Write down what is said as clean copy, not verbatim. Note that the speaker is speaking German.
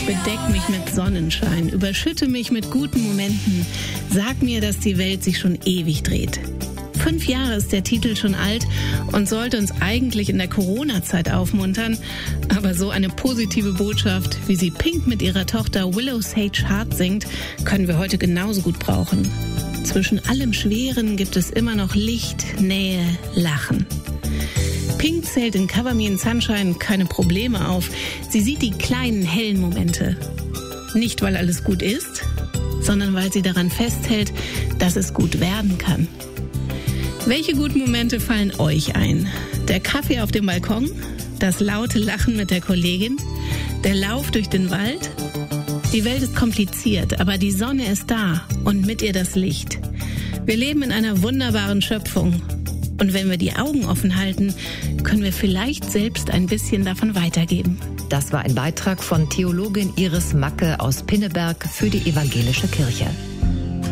Bedeck mich mit Sonnenschein, überschütte mich mit guten Momenten. Sag mir, dass die Welt sich schon ewig dreht. 5 Jahre ist der Titel schon alt und sollte uns eigentlich in der Corona-Zeit aufmuntern. Aber so eine positive Botschaft, wie sie Pink mit ihrer Tochter Willow Sage Hart singt, können wir heute genauso gut brauchen. Zwischen allem Schweren gibt es immer noch Licht, Nähe, Lachen. Pink zählt in Cover Me in Sunshine keine Probleme auf. Sie sieht die kleinen, hellen Momente. Nicht, weil alles gut ist, sondern weil sie daran festhält, dass es gut werden kann. Welche guten Momente fallen euch ein? Der Kaffee auf dem Balkon? Das laute Lachen mit der Kollegin? Der Lauf durch den Wald? Die Welt ist kompliziert, aber die Sonne ist da und mit ihr das Licht. Wir leben in einer wunderbaren Schöpfung. Und wenn wir die Augen offen halten, können wir vielleicht selbst ein bisschen davon weitergeben. Das war ein Beitrag von Theologin Iris Macke aus Pinneberg für die Evangelische Kirche.